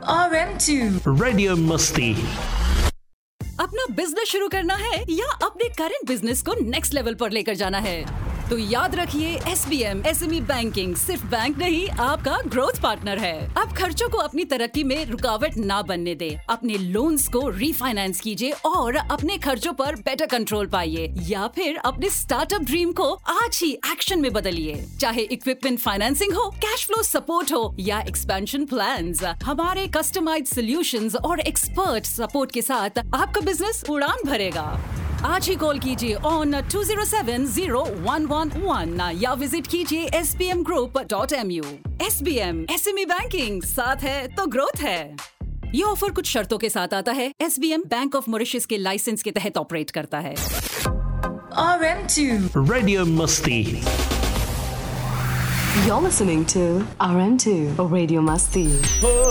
RM2 radio मस्ती। अपना business शुरू करना है या अपने करंट बिजनेस को नेक्स्ट लेवल पर लेकर जाना है तो याद रखिए SBM SME बैंकिंग सिर्फ बैंक नहीं आपका ग्रोथ पार्टनर है। अब खर्चों को अपनी तरक्की में रुकावट ना बनने दे। अपने लोन्स को रीफाइनेंस कीजिए और अपने खर्चों पर बेटर कंट्रोल पाइए या फिर अपने स्टार्टअप ड्रीम को आज ही एक्शन में बदलिए। चाहे इक्विपमेंट फाइनेंसिंग हो, कैश फ्लो सपोर्ट हो या एक्सपेंशन प्लान्स, हमारे कस्टमाइज्ड सॉल्यूशंस और एक्सपर्ट सपोर्ट के साथ आपका बिजनेस उड़ान भरेगा। आज ही कॉल कीजिए ऑन 20701111 या विजिट कीजिए sbmgroup.mu। SBM SME बैंकिंग, साथ है तो ग्रोथ है। ये ऑफर कुछ शर्तों के साथ आता है। SBM बैंक ऑफ मॉरिशस के लाइसेंस के तहत ऑपरेट करता है। RM2 रेडियो मस्ती। You're listening to RM2 Radio Masti.